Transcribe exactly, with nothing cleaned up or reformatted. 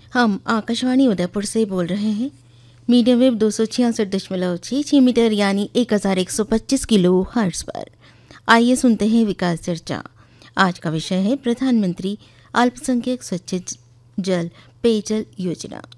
हम आकाशवाणी उदयपुर से बोल रहे हैं। मीडियम वेव दो सौ छियासठ दशमलव छः छः मीटर यानी एक हज़ार एक सौ पच्चीस किलो हर्ट्ज पर। आइए सुनते हैं विकास चर्चा। आज का विषय है प्रधानमंत्री अल्पसंख्यक स्वच्छ जल पेयजल योजना।